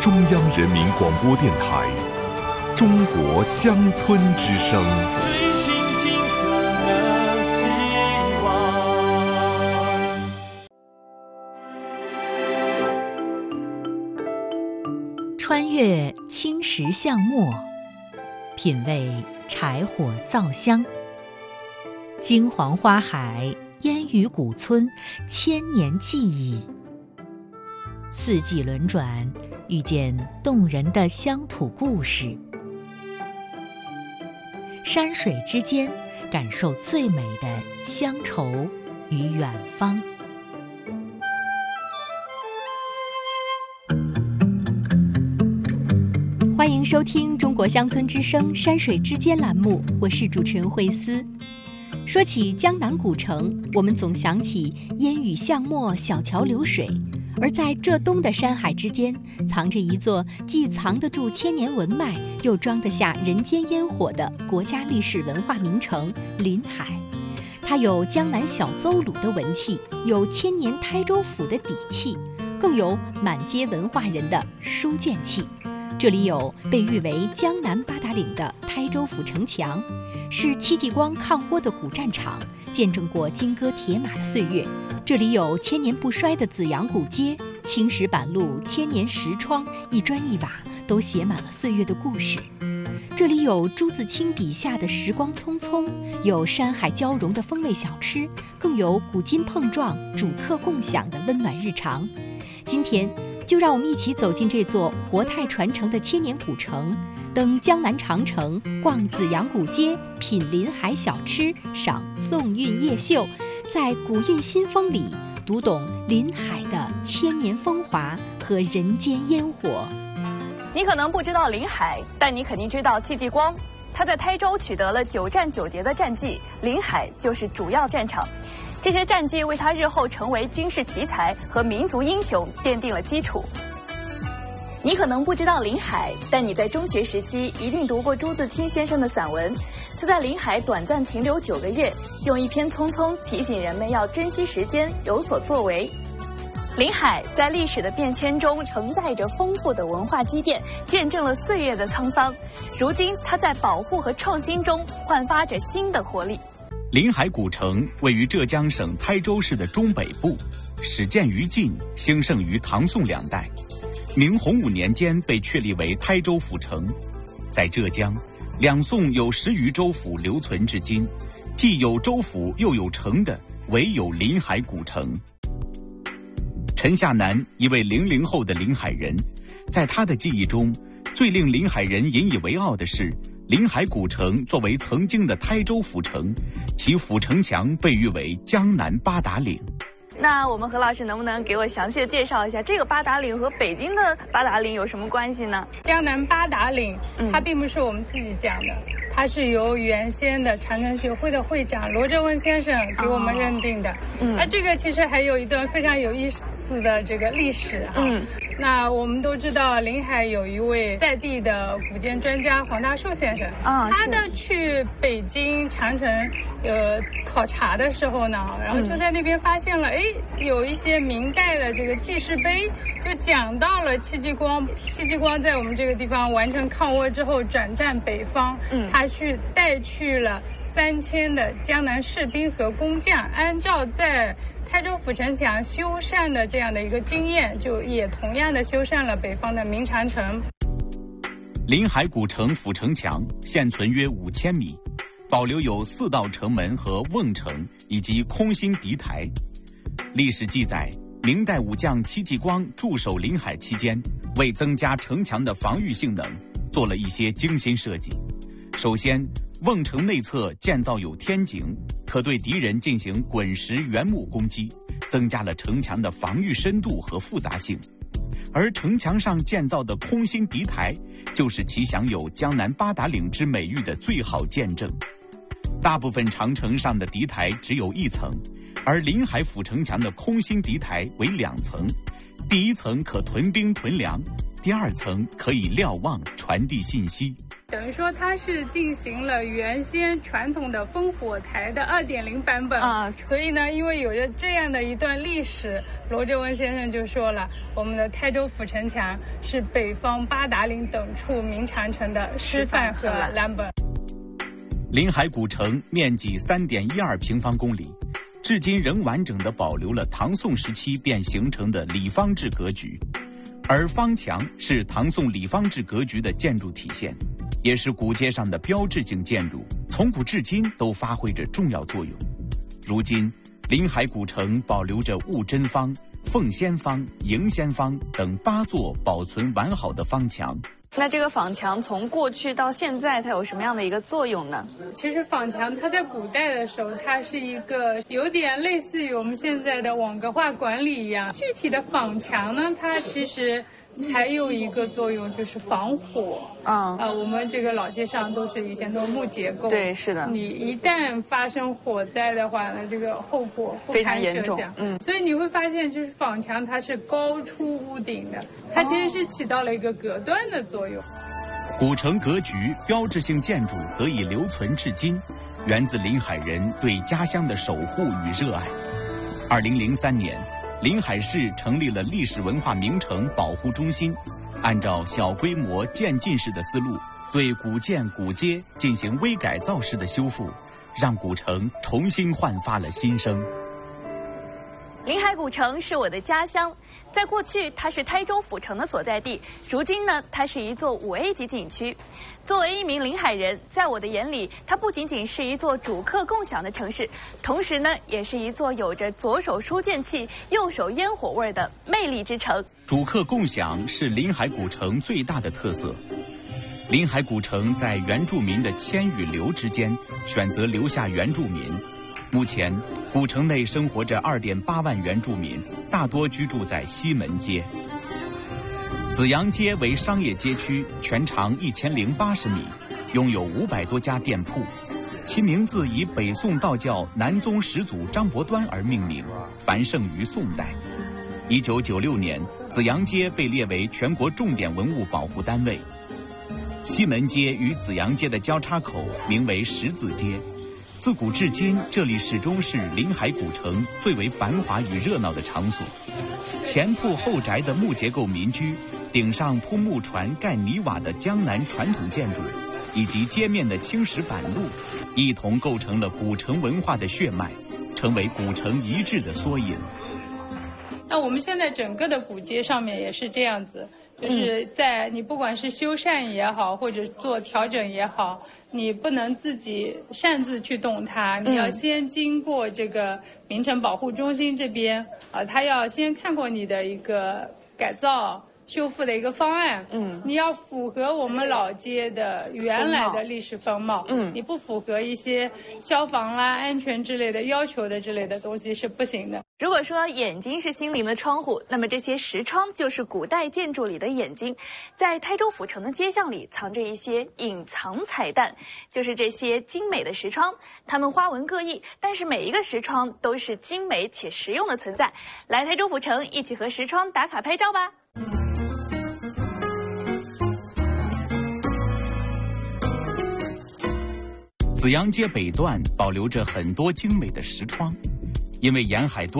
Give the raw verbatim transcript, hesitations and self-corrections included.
中央人民广播电台中国乡村之声。 追寻金色的希望。 穿越青石巷陌，品味柴火灶香。金黄花海，烟雨古村，千年记忆。四季轮转，遇见动人的乡土故事。山水之间，感受最美的乡愁与远方。欢迎收听中国乡村之声山水之间栏目，我是主持人慧思。说起江南古城，我们总想起烟雨巷陌，小桥流水，而在浙东的山海之间，藏着一座既藏得住千年文脉，又装得下人间烟火的国家历史文化名城临海。它有江南小邹鲁的文气，有千年台州府的底气，更有满街文化人的书卷气。这里有被誉为江南八达岭的台州府城墙，是戚继光抗倭的古战场，见证过金戈铁马的岁月。这里有千年不衰的紫阳古街，青石板路，千年石窗，一砖一瓦都写满了岁月的故事。这里有朱自清笔下的时光匆匆，有山海交融的风味小吃，更有古今碰撞、主客共享的温暖日常。今天就让我们一起走进这座活态传承的千年古城，登江南长城，逛紫阳古街，品临海小吃，赏宋韵夜秀，在古韵新风里读懂临海的千年风华和人间烟火。 你可能不知道临海，但你肯定知道戚继光。他在台州取得了九战九捷的战绩，临海就是主要战场。这些战绩为他日后成为军事奇才和民族英雄奠定了基础。你可能不知道临海，但你在中学时期一定读过朱自清先生的散文。他在临海短暂停留九个月，用一篇《匆匆》提醒人们要珍惜时间，有所作为。临海在历史的变迁中承载着丰富的文化积淀，见证了岁月的沧桑。如今，它在保护和创新中焕发着新的活力。 临海古城位于浙江省台州市的中北部，始建于晋，兴盛于唐宋两代。明洪武年间被确立为台州府城。在浙江，两宋有十余州府留存至今，既有州府又有城的，唯有临海古城。陈夏南，一位零零后的临海人，在他的记忆中，最令临海人引以为傲的是，临海古城作为曾经的台州府城，其府城墙被誉为江南八达岭。 那我们何老师能不能给我详细的介绍一下，这个八达岭和北京的八达岭有什么关系呢？ 江南八达岭，它并不是我们自己讲的，它是由原先的长城学会的会长罗哲文先生给我们认定的。哦、嗯，那这个其实还有一段非常有意思的这个历史哈。嗯，那我们都知道临海有一位在地的古建专家黄大树先生啊，他的去北京长城呃考察的时候呢，然后就在那边发现了，哎、嗯，有一些明代的这个记事碑，就讲到了戚继光。戚继光在我们这个地方完成抗倭之后，转战北方，嗯，他去带去了三千的江南士兵和工匠，按照在台州府城墙修缮的这样的一个经验，就也同样的修缮了北方的明长城。 临海古城府城墙现存约五千米，保留有四道城门和瓮城以及空心敌台。历史记载，明代武将戚继光驻守临海期间，为增加城墙的防御性能，做了一些精心设计。首先，瓮城内侧建造有天井，可对敌人进行滚石圆木攻击，增加了城墙的防御深度和复杂性。而城墙上建造的空心敌台，就是其享有江南八达岭之美誉的最好见证。大部分长城上的敌台只有一层，而临海府城墙的空心敌台为两层，第一层可屯兵屯粮，第二层可以瞭望传递信息。 等于说它是进行了原先传统的烽火台的 二点零 版本啊，所以呢，因为有着这样的一段历史， 罗振温先生就说了，我们的台州府城墙是北方八达岭等处明长城的示范和蓝本。 临海古城面积三点一二平方公里，至今仍完整地保留了唐宋时期便形成的里方制格局，而方墙是唐宋里方制格局的建筑体现，也是古街上的标志性建筑，从古至今都发挥着重要作用。如今，临海古城保留着雾真方、凤仙方、迎仙方等八座保存完好的方墙。 那这个坊墙从过去到现在，它有什么样的一个作用呢？ 其实坊墙它在古代的时候，它是一个有点类似于我们现在的网格化管理一样。具体的坊墙呢，它其实还有一个作用就是防火。啊、嗯，呃，我们这个老街上都是以前都是木结构， 对，是的。 你一旦发生火灾的话呢，这个后果不堪设想，非常严重。嗯，所以你会发现，就是坊墙它是高出屋顶的，它其实是起到了一个隔断的作用。 古城格局标志性建筑得以留存至今，源自临海人对家乡的守护与热爱。二零零三年，临海市成立了历史文化名城保护中心，按照小规模渐进式的思路，对古建古街进行微改造式的修复，让古城重新焕发了新生。 临海古城是我的家乡，在过去它是台州府城的所在地，如今呢，它是一座五 A 级景区。作为一名临海人，在我的眼里，它不仅仅是一座主客共享的城市，同时呢，也是一座有着左手书卷气、右手烟火味的魅力之城。 主客共享是临海古城最大的特色。临海古城在原住民的迁与流之间，选择留下原住民。目前，古城内生活着 二点八万原住民，大多居住在西门街。紫阳街为商业街区，全长一千零八十米，拥有五百多家店铺。其名字以北宋道教南宗始祖张伯端而命名，繁盛于宋代。一九九六年，紫阳街被列为全国重点文物保护单位。西门街与紫阳街的交叉口名为十字街。自古至今，这里始终是临海古城最为繁华与热闹的场所。前铺后宅的木结构民居，顶上铺木船盖泥瓦的江南传统建筑，以及街面的青石板路，一同构成了古城文化的血脉，成为古城遗志的缩影。 那我们现在整个的古街上面也是这样子，就是在你不管是修缮也好，或者做调整也好，你不能自己擅自去动它，你要先经过这个名城保护中心这边，啊，他要先看过你的一个改造修复的一个方案，嗯，你要符合我们老街的原来的历史风貌，嗯，你不符合一些消防啦、安全之类的要求的之类的东西是不行的。 如果说眼睛是心灵的窗户，那么这些石窗就是古代建筑里的眼睛。在台州府城的街巷里藏着一些隐藏彩蛋，就是这些精美的石窗，它们花纹各异，但是每一个石窗都是精美且实用的存在。来台州府城，一起和石窗打卡拍照吧。 紫阳街北段保留着很多精美的石窗，因为沿海多